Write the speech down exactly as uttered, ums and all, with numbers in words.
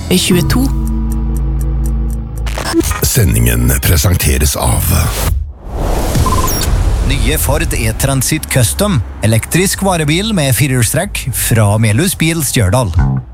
er tjueto. Sendingen presenteres av Nye Ford E-Transit Custom, elektrisk varebil med firehjulstrekk fra Melhus Bil Stjørdal.